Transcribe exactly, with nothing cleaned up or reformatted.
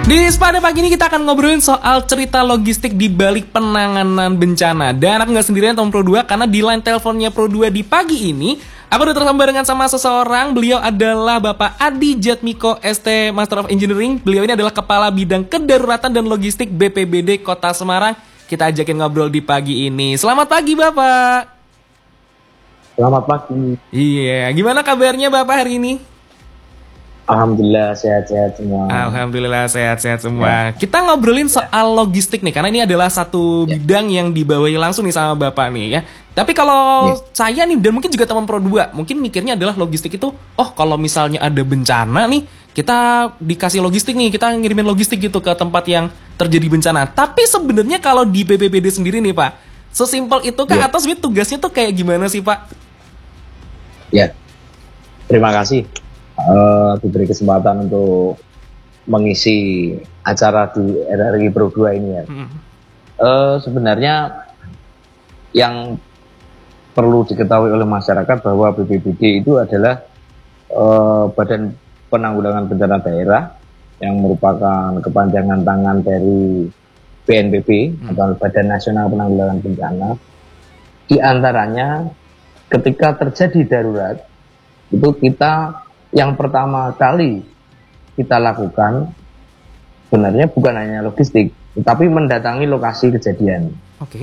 Di pada pagi ini kita akan ngobrolin soal cerita logistik di balik penanganan bencana. Dan aku nggak sendirian teman Pro dua, karena di line teleponnya Pro dua di pagi ini aku udah tersambung barengan sama seseorang. Beliau adalah Bapak Adi Jatmiko, S T Master of Engineering. Beliau ini adalah Kepala Bidang Kedaruratan dan Logistik B P B D Kota Semarang. Kita ajakin ngobrol di pagi ini. Selamat pagi Bapak. Selamat pagi. Iya, gimana kabarnya Bapak hari ini? Alhamdulillah sehat-sehat semua. Alhamdulillah sehat-sehat semua. Ya. Kita ngobrolin soal logistik nih, karena ini adalah satu ya. bidang yang dibawahi langsung nih sama Bapak nih ya. Tapi kalau ya. saya nih, dan mungkin juga teman Pro dua, mungkin mikirnya adalah logistik itu, oh kalau misalnya ada bencana nih, kita dikasih logistik nih, kita ngirimin logistik gitu ke tempat yang terjadi bencana. Tapi sebenarnya kalau di B P B D sendiri nih Pak, sesimpel itu kah ya. atau sebenarnya tugasnya tuh kayak gimana sih Pak? Ya, terima kasih. Uh, diberi kesempatan untuk mengisi acara di R R I Pro dua ini ya. Hmm. Uh, sebenarnya yang perlu diketahui oleh masyarakat bahwa B P B D itu adalah uh, Badan Penanggulangan Bencana Daerah yang merupakan kepanjangan tangan dari B N P B hmm. atau Badan Nasional Penanggulangan Bencana. Di antaranya ketika terjadi darurat itu kita yang pertama kali kita lakukan sebenarnya bukan hanya logistik, tetapi mendatangi lokasi kejadian. Oke.